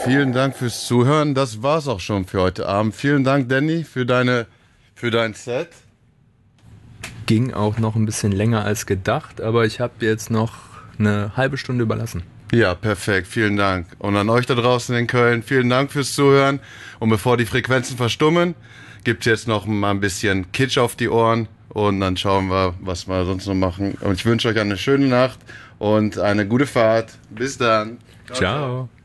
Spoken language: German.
vielen Dank fürs Zuhören. Das war's auch schon für heute Abend. Vielen Dank, Danny, für dein Set. Ging auch noch ein bisschen länger als gedacht, aber ich habe jetzt noch eine halbe Stunde überlassen. Ja, perfekt. Vielen Dank. Und an euch da draußen in Köln, vielen Dank fürs Zuhören. Und bevor die Frequenzen verstummen, gibt's jetzt noch mal ein bisschen Kitsch auf die Ohren. Und dann schauen wir, was wir sonst noch machen. Und ich wünsche euch eine schöne Nacht und eine gute Fahrt. Bis dann. Ciao.